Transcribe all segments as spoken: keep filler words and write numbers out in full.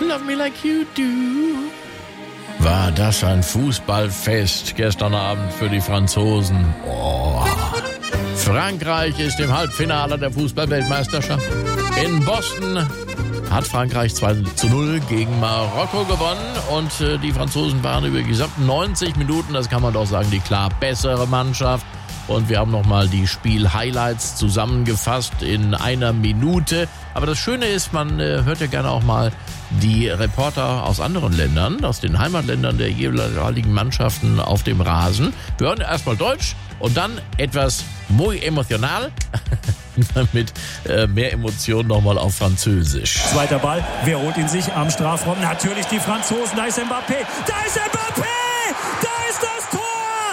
Love me like you do. War das ein Fußballfest gestern Abend für die Franzosen. Oh. Frankreich ist im Halbfinale der Fußball-Weltmeisterschaft. In Boston hat Frankreich zwei zu null gegen Marokko gewonnen und äh, die Franzosen waren über die gesamten neunzig Minuten, das kann man doch sagen, die klar bessere Mannschaft. Und wir haben nochmal die Spiel-Highlights zusammengefasst in einer Minute. Aber das Schöne ist, man äh, hört ja gerne auch mal die Reporter aus anderen Ländern, aus den Heimatländern der jeweiligen Mannschaften auf dem Rasen. Wir hören erstmal Deutsch und dann etwas muy emotional, mit äh, mehr Emotionen nochmal auf Französisch. Zweiter Ball, wer holt ihn sich am Strafraum? Natürlich die Franzosen, da ist Mbappé, da ist Mbappé, da ist das Tor!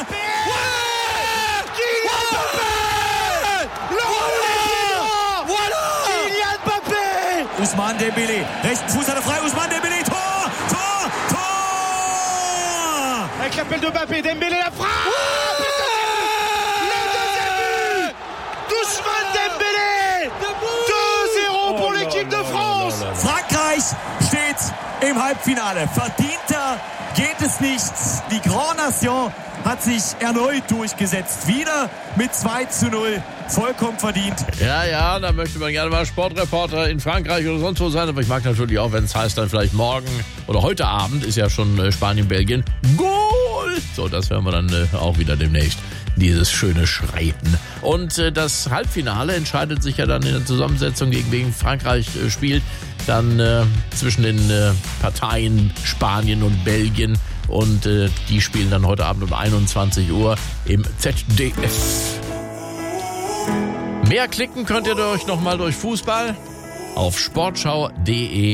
Ousmane Dembélé, rechten Fuß hat er frei, Ousmane Dembélé, Tor, Tor, Tor! Avec l'appel de Mbappé, Dembélé la frappe! Oh, le deuxième but d'Ousmane Dembélé! deux zéro pour l'équipe de France! Frankreich steht im Halbfinale. Verdienter geht es nicht. Die Grand Nation hat sich erneut durchgesetzt. Wieder mit zwei zu null. Vollkommen verdient. Ja, ja, da möchte man gerne mal Sportreporter in Frankreich oder sonst wo sein. Aber ich mag natürlich auch, wenn es heißt, dann vielleicht morgen oder heute Abend ist ja schon äh, Spanien, Belgien. Goal! So, das hören wir dann äh, auch wieder demnächst. Dieses schöne Schreiten. Und äh, das Halbfinale entscheidet sich ja dann in der Zusammensetzung, gegen wen Frankreich äh, spielt. Dann äh, zwischen den äh, Parteien Spanien und Belgien. Und äh, die spielen dann heute Abend um einundzwanzig Uhr im Z D F. Mehr klicken könnt ihr euch nochmal durch Fußball auf sportschau punkt de.